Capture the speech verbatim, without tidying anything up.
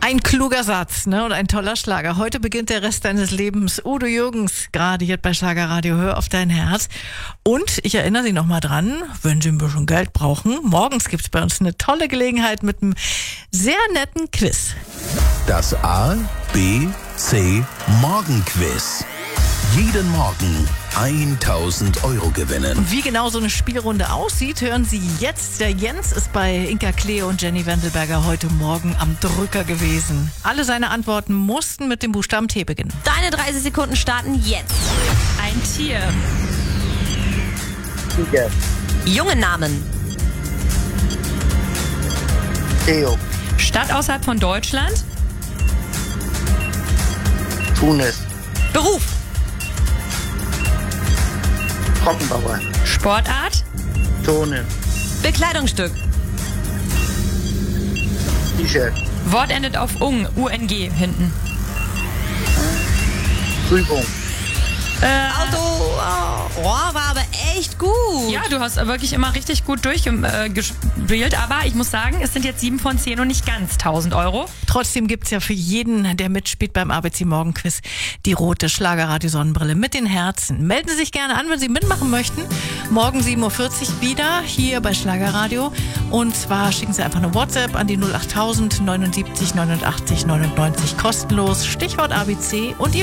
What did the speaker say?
Ein kluger Satz, ne? Und ein toller Schlager. Heute beginnt der Rest deines Lebens. Udo Jürgens, gerade hier bei Schlagerradio. Hör auf dein Herz. Und ich erinnere Sie noch mal dran, wenn Sie ein bisschen Geld brauchen, morgens gibt's bei uns eine tolle Gelegenheit mit einem sehr netten Quiz. Das A, B, C Morgenquiz. Jeden Morgen tausend Euro gewinnen. Und wie genau so eine Spielrunde aussieht, hören Sie jetzt. Der Jens ist bei Inka Cleo und Jenny Wendelberger heute Morgen am Drücker gewesen. Alle seine Antworten mussten mit dem Buchstaben T beginnen. Deine dreißig Sekunden starten jetzt. Ein Tier. Tiger, Junge Namen. Theo, Stadt außerhalb von Deutschland. Tunis, Beruf. Trockenbauer, Sportart. Turnen, Bekleidungsstück. T-Shirt, Wort endet auf ung, U N G hinten. Prüfung, Äh, Auto. Oh, war aber echt gut. ja, du hast wirklich immer richtig gut durchgespielt, aber ich muss sagen, es sind jetzt sieben von zehn und nicht ganz tausend Euro. Trotzdem gibt's ja für jeden, der mitspielt beim A B C Morgenquiz, die rote Schlagerradio-Sonnenbrille mit den Herzen. Melden Sie sich gerne an, wenn Sie mitmachen möchten. Morgen sieben Uhr vierzig wieder hier bei Schlagerradio. Und zwar schicken Sie einfach eine WhatsApp an die null acht tausend neunundsiebzig neunundachtzig neunundneunzig kostenlos. Stichwort A B C und Ihr